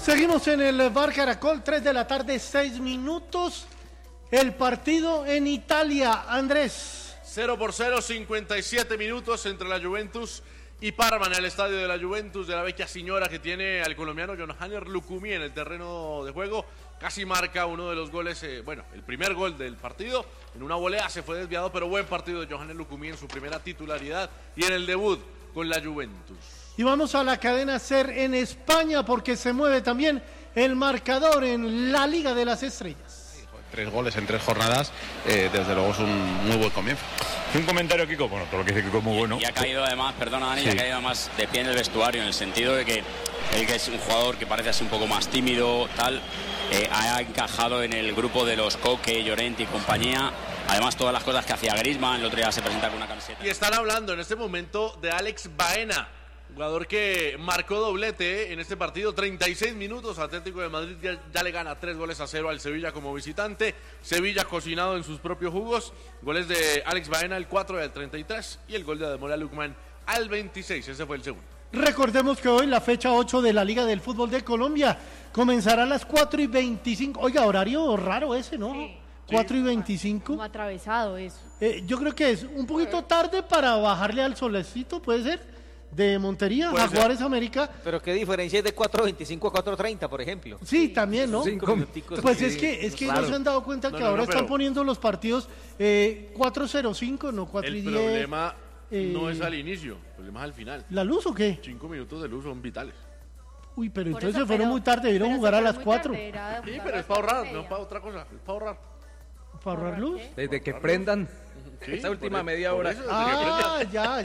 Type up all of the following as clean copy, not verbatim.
Seguimos en el Bar Caracol, 3 de la tarde, 6 minutos. El partido en Italia, Andrés. 0-0, 57 minutos entre la Juventus y Parma en el estadio de la Juventus, de la vecchia signora, que tiene al colombiano Yohanner Lucumí en el terreno de juego. Casi marca uno de los goles, el primer gol del partido. En una volea se fue desviado, pero buen partido de Yohanner Lucumí en su primera titularidad y en el debut con la Juventus. Y vamos a la cadena SER en España, porque se mueve también el marcador en la Liga de las Estrellas. 3 goles en 3 jornadas, desde luego es un muy buen comienzo. Un comentario, Kiko, bueno, todo lo que dice Kiko es muy bueno. Y ha caído además, perdona Dani, ha caído además de pie en el vestuario, en el sentido de que él, que es un jugador que parece así un poco más tímido, tal, ha encajado en el grupo de los Coque, Llorente y compañía. Además, todas las cosas que hacía Griezmann, el otro día se presenta con una camiseta. Y están hablando en este momento de Alex Baena, jugador que marcó doblete en este partido, 36 minutos. Atlético de Madrid ya le gana 3-0 al Sevilla como visitante. Sevilla cocinado en sus propios jugos. Goles de Alex Baena, el 4 y al 33, y el gol de Ademola Lookman al 26, ese fue el segundo. Recordemos que hoy la fecha 8 de la Liga del Fútbol de Colombia comenzará a las 4:25. Oiga, horario raro ese, ¿no? Sí. 4:25. Como atravesado eso. Yo creo que es un poquito tarde para bajarle al solecito, ¿puede ser? De Montería, Jaguares América. Pero qué diferencia es de 4:25 a 4:30, por ejemplo. Sí, también, ¿no? 5 minuticos. Pues es que no se han dado cuenta que ahora están poniendo los partidos 4:05, no 4:10. El problema no es al inicio, el problema es al final. ¿La luz o qué? 5 minutos de luz son vitales. Uy, pero entonces se fueron muy tarde, debieron jugar a las 4. Sí, pero es para ahorrar, no para otra cosa, es para ahorrar. ¿Para ahorrar luz? Desde que prendan. Sí, esta última media hora. Ya.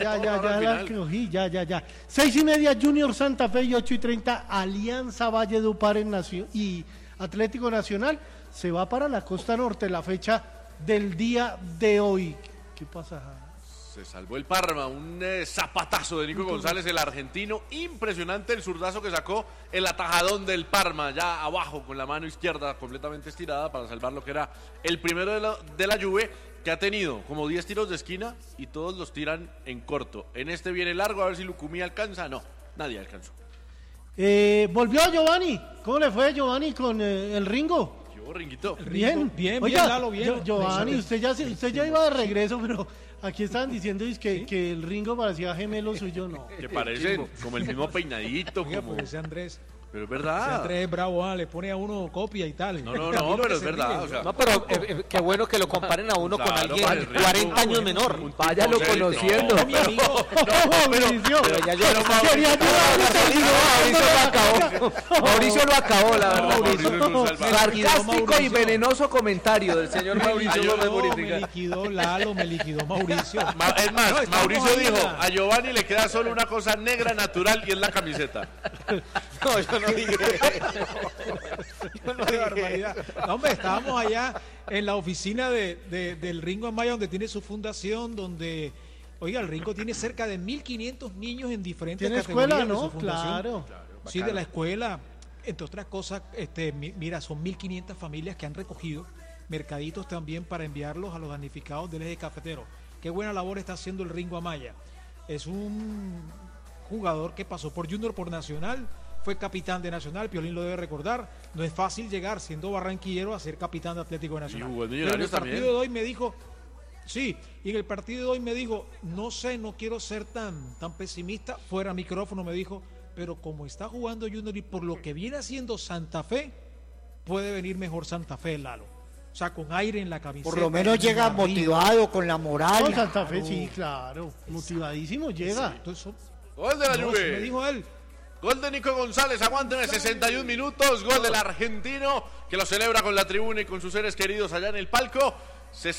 6:30 Junior Santa Fe y 8:30 Alianza Valledupar y Atlético Nacional. Se va para la costa norte la fecha del día de hoy. ¿Qué pasa? Se salvó el Parma, un zapatazo de Nico González, el argentino. Impresionante el zurdazo que sacó el atajadón del Parma, ya abajo con la mano izquierda completamente estirada para salvar lo que era el primero de la Juve, que ha tenido como 10 tiros de esquina y todos los tiran en corto. En este viene largo, a ver si Lucumí alcanza. No, nadie alcanzó. Volvió Giovanni. ¿Cómo le fue Giovanni con el Ringo? Ringuito. Bien, Oiga, Lalo, bien. Giovanni, usted ya iba de regreso, pero aquí estaban diciendo que el Ringo parecía gemelo suyo, no. Que parecen como el mismo peinadito. Oiga, como... pues ese Andrés. Pero es verdad. Ese Andrés es bravo, le pone a uno copia y tal. No, pero es verdad. O sea, no, pero qué bueno que lo comparen a uno con alguien 40 años menor. Váyalo conociendo. Mi amigo. Mauricio. Mauricio lo acabó, la verdad. Mauricio Sarcástico y venenoso comentario del señor Mauricio Gómez Bonifica. Me liquidó Lalo, me liquidó Mauricio. Es más, Mauricio dijo, a Giovanni le queda solo una cosa negra natural y es la camiseta. No, yo no dije. Qué barbaridad. No, hombre, estábamos allá en la oficina del Ringo Amaya, donde tiene su fundación, donde, oiga, el Ringo tiene cerca de 1.500 niños en diferentes categorías. ¿Tiene escuela, no? De su fundación. Claro. Sí, de la escuela. Entre otras cosas, mira, son 1.500 familias que han recogido mercaditos también para enviarlos a los damnificados del eje cafetero. Qué buena labor está haciendo el Ringo Amaya. Es un jugador que pasó por Junior, por Nacional, fue capitán de Nacional, Piolín lo debe recordar. No es fácil llegar siendo barranquillero a ser capitán de Atlético de Nacional. Pero en el partido de hoy me dijo, sí, y en el partido de hoy me dijo, no sé, no quiero ser tan pesimista, fuera micrófono me dijo, pero como está jugando Junior y por lo que viene haciendo Santa Fe, puede venir mejor Santa Fe, Lalo. O sea, con aire en la camiseta. Por lo menos llega motivado, con la moral. No, Santa Fe, sí, claro. Motivadísimo llega. Sí, entonces, gol de la Juve. Me dijo él. Gol de Nico González, aguanten 61 minutos. Gol del argentino que lo celebra con la tribuna y con sus seres queridos allá en el palco.